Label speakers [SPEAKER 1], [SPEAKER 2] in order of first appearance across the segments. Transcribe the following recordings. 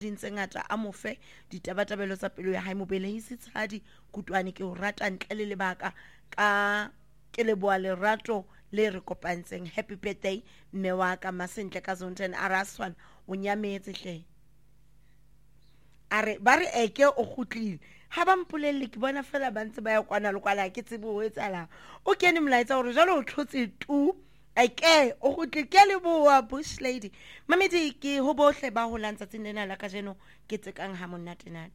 [SPEAKER 1] dintse ngata a mofe ditabatabelo tsa pelo ya hae mobelehisi tshadi kutwane ke o rata ntle le lebaka ka ke leboa lerato le re kopantseng. Happy birthday mme wa ka Masentle ka Zonten Araswan o nyametse hle. Are ba re eke o kgutlile ha ba mpolelle ke bona fela ba ntse ba ya kwana le kwana ke tsebe ho etsala o kene molaetsa hore jalo o tlhotse tu eke o kgutlile ke leboa Bush lady mamedi ke ho bohle ba ho lantsa tsinena la kajeno ke tsekang ha monate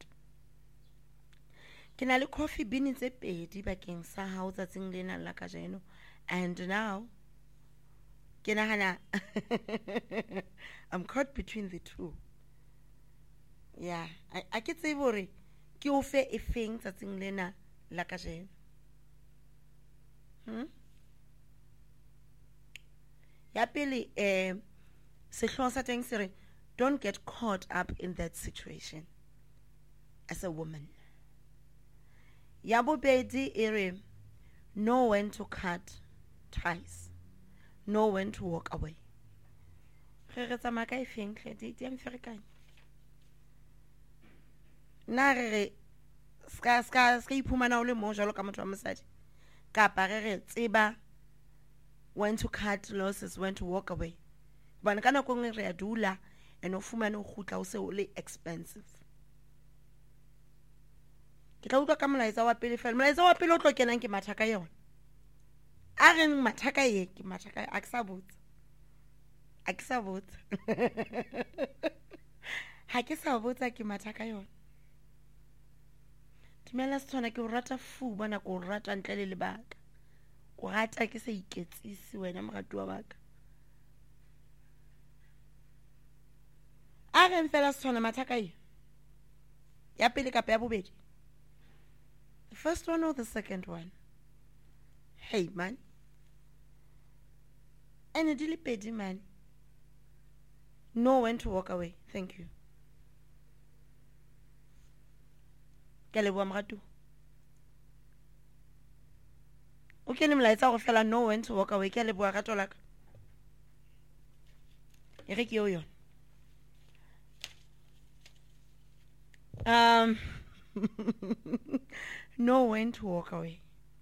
[SPEAKER 1] ke na le coffee bean tse pedi bakeng sa hao tsatsing lena la kajeno and now ke nahana I'm caught between the two. Yeah, I ke tsebe hore ke o fe e feng tsatsing lena la kajeno. Ya pele sehloho sa teng se re don't get caught up in that situation as a woman. Ya bobedi e re know when to cut ties, know when to walk away. Re tsamaya ka e feng hle di a mferekanya. Na re ska iphumana o le mo jalo ka motho wa mosadi kapa re tseba when to cut losses, when to walk away. Bana kana go nngwe re a dula and o fumane o khutla o se o le expensive. Ke tla utlwa ka molaetsa wa pele fela molaetsa wa pele o tlo kenang ke mathaka yona a re mathaka ye ke mathaka a ke sa botsa ha ke sa botsa ke mathaka yona. Dumela Setswana ke o rata fu bona ko rata ntle le lebaka o rata ke sa iketsisi wena moratuwa baka a re mfela Setswana mathaka ya pele kapa ya bobedi. The first one or the second one? Hey man, and a dilly pedi man. Know when to walk away. Thank you. Kelebo amratu. Okay, ni mlaetsa go fela know when to walk away. Kelebo agato laka. Ere ke yo. Know when to walk away.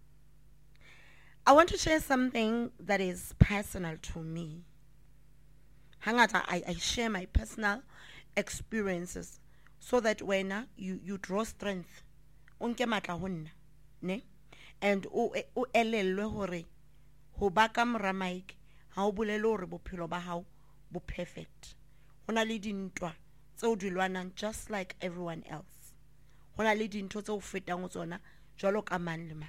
[SPEAKER 1] I want to share something that is personal to me. Hangata, I share my personal experiences so that when you draw strength, unke matla honna, ne, and o elelwe hore ho ba ka mora mic ha o bolele hore bophelo ba hao bo perfect. Hona le dintwa tseo di lwanang just like everyone else. Hona le dintho tseo fetang ho tsona jwalo ka mang le mang.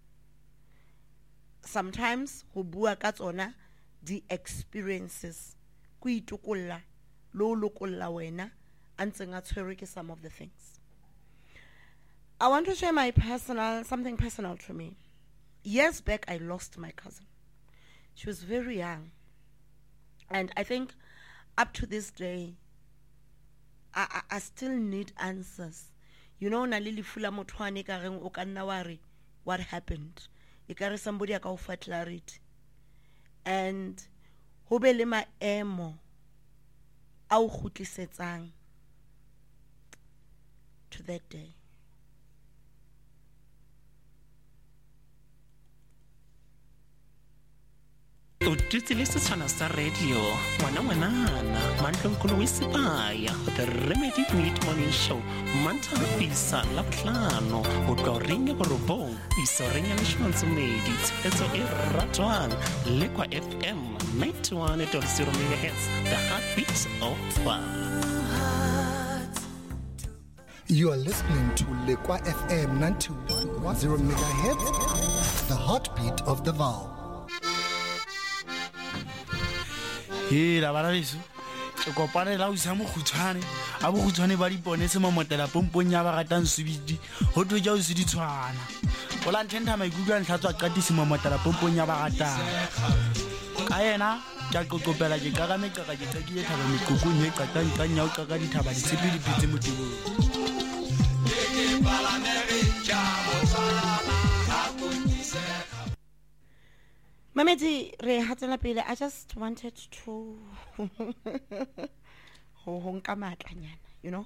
[SPEAKER 1] Sometimes ho bua ka tsona di experiences ku itukulla lo lokulla wena antseng a tshwere ke some of the things. I want to share something personal to me. Years back I lost my cousin. She was very young. And I think up to this day I still need answers. You know, na lili fula motwane ka reng o ka nna wa re what happened. Ikare somebody a ka o fa clarity. And ho be le maemo a o khutlisetsang to that day.
[SPEAKER 2] O tutsi le Setswana sa radio ngwana mantlonkolo we sepaya the Remedy Meat Morning Show manta isa la plano o tlo ringa go robong iso ringa le shmantsumedi tsetso e ratwang le kwa FM 91.0 MHz the heartbeat of fun.
[SPEAKER 3] You are listening to Lekwa FM 91.0 MHz, the heartbeat of the Vaal.
[SPEAKER 4] Hey, la baradiso. Ke kopane la usa mo khutshwane. A bo khutshwane ba dipone se momotela pompong ya ba ratang subidi. Ho tlo ja o se di tshwana. O la ntenta maikutlo a ntlhatswa qatisi momotela pompong ya ba ratang. Ka yena ke qoqopela ke kakame ka ke qakile thaba mekokong e qatang kanya o qaka dithaba di tshepe di pitse motibong.
[SPEAKER 1] Mamedi re hatela pele I just wanted to ho nka matlanyana.